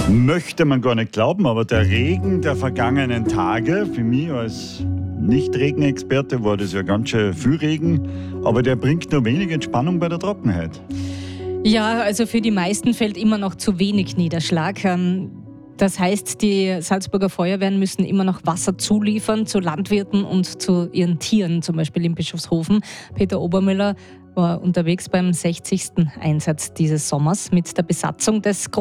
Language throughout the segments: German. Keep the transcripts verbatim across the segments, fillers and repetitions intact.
Möchte man gar nicht glauben, aber der Regen der vergangenen Tage, für mich als Nicht-Regenexperte war das ja ganz schön viel Regen, aber der bringt nur wenig Entspannung bei der Trockenheit. Ja, also für die meisten fällt immer noch zu wenig Niederschlag. Das heißt, die Salzburger Feuerwehren müssen immer noch Wasser zuliefern zu Landwirten und zu ihren Tieren, zum Beispiel in Bischofshofen. Peter Obermüller war unterwegs beim sechzigsten Einsatz dieses Sommers mit der Besatzung des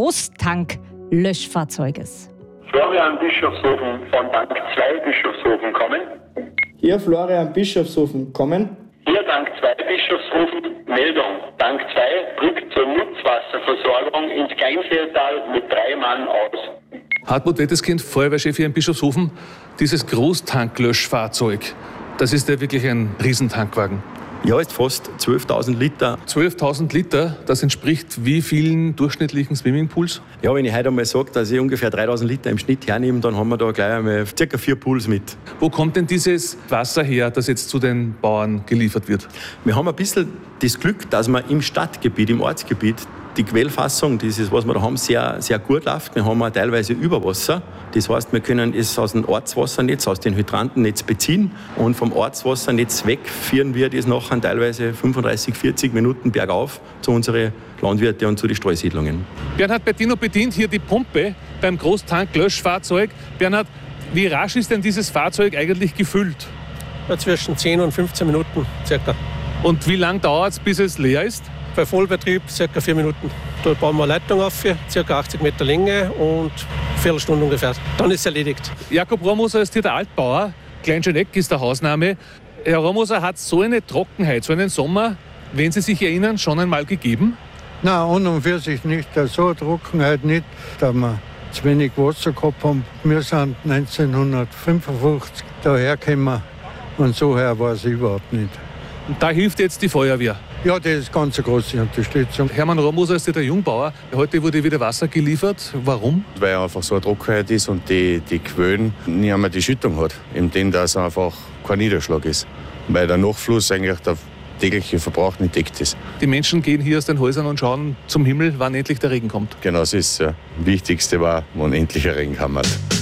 Großtank-Löschfahrzeuges. Florian Bischofshofen von Tank zwei Bischofshofen kommen. Hier Florian Bischofshofen kommen. Hier Tank zwei Bischofshofen, Meldung. Tank zwei rückt zur Nutzwasserversorgung ins Kleinseetal mit drei Mann aus. Hartmut Wetteskind, Feuerwehrchef hier in Bischofshofen. Dieses Großtanklöschfahrzeug, das ist ja wirklich ein Riesentankwagen. Ja, ist fast zwölftausend Liter. zwölftausend Liter, das entspricht wie vielen durchschnittlichen Swimmingpools? Ja, wenn ich heute einmal sage, dass ich ungefähr dreitausend Liter im Schnitt hernehme, dann haben wir da gleich einmal circa vier Pools mit. Wo kommt denn dieses Wasser her, das jetzt zu den Bauern geliefert wird? Wir haben ein bisschen das Glück, dass wir im Stadtgebiet, im Ortsgebiet, die Quellfassung, dieses, was wir da haben, sehr, sehr gut läuft. Wir haben auch teilweise Überwasser. Das heißt, wir können es aus dem Ortswassernetz, aus dem Hydrantennetz beziehen und vom Ortswassernetz weg führen wir das nachher teilweise fünfunddreißig, vierzig Minuten bergauf zu unseren Landwirten und zu den Streusiedlungen. Bernhard Bettino bedient hier die Pumpe beim Großtanklöschfahrzeug. Bernhard, wie rasch ist denn dieses Fahrzeug eigentlich gefüllt? Ja, zwischen zehn und fünfzehn Minuten circa. Und wie lange dauert es, bis es leer ist? Bei Vollbetrieb circa vier Minuten. Da bauen wir eine Leitung auf, circa achtzig Meter Länge und eine Viertelstunde ungefähr. Dann ist es erledigt. Jakob Romoser ist hier der Altbauer. Kleinschöneck ist der Hausname. Herr Romoser, hat so eine Trockenheit, so einen Sommer, wenn Sie sich erinnern, schon einmal gegeben? Nein, an und für sich nicht. So eine Trockenheit nicht, da wir zu wenig Wasser gehabt haben. Wir sind neunzehnhundertfünfundfünfzig dahergekommen und so her war es überhaupt nicht. Und da hilft jetzt die Feuerwehr? Ja, das ist ganz eine große Unterstützung. Hermann Romoser ist ja der Jungbauer. Heute wurde wieder Wasser geliefert. Warum? Weil einfach so eine Trockenheit ist und die, die Quellen nicht einmal die Schüttung hat, in dem das einfach kein Niederschlag ist. Weil der Nachfluss eigentlich der tägliche Verbrauch nicht deckt ist. Die Menschen gehen hier aus den Häusern und schauen zum Himmel, wann endlich der Regen kommt. Genau, das ist ja. Das Wichtigste war, wann endlich ein Regen kommt.